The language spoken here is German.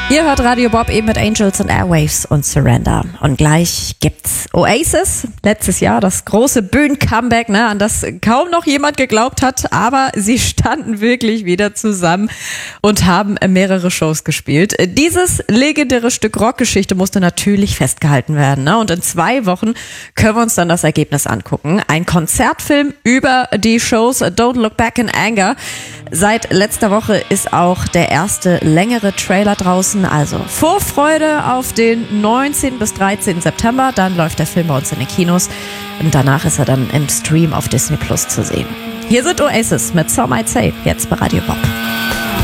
Ihr hört Radio Bob eben mit Angels and Airwaves und Surrender. Und gleich gibt's Oasis. Letztes Jahr das große Bühnen-Comeback, an das kaum noch jemand geglaubt hat. Aber sie standen wirklich wieder zusammen und haben mehrere Shows gespielt. Dieses legendäre Stück Rockgeschichte musste natürlich festgehalten werden. Und in 2 Wochen können wir uns dann das Ergebnis angucken. Ein Konzertfilm über die Shows Don't Look Back in Anger. Seit letzter Woche ist auch der erste längere Trailer draußen. Also Vorfreude auf den 19. bis 13. September. Dann läuft der Film bei uns in den Kinos. Und danach ist er dann im Stream auf Disney Plus zu sehen. Hier sind Oasis mit Some Might Say, jetzt bei Radio Bob.